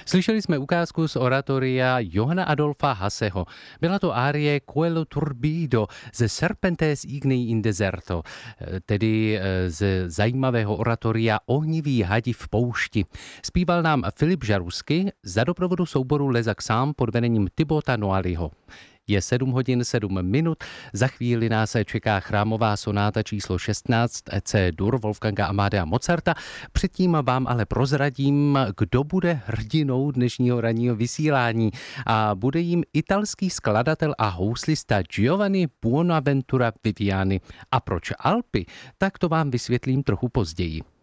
Slyšeli jsme ukázku z oratoria Johanna Adolfa Hasseho. Byla to árie Quello Turbido ze Serpentes Ignei in Deserto, tedy z zajímavého oratoria Ohnivý hadi v poušti. Zpíval nám Filip Žarusky za doprovodu souboru Les Axams pod vedením Thibauta Noallyho. Je 7 hodin 7 minut, za chvíli nás čeká chrámová sonáta číslo 16 C-dur Wolfganga Amadea Mozarta. Předtím vám ale prozradím, kdo bude hrdinou dnešního ranního vysílání a bude jim italský skladatel a houslista Giovanni Buonaventura Viviani. A proč Alpy? Tak to vám vysvětlím trochu později.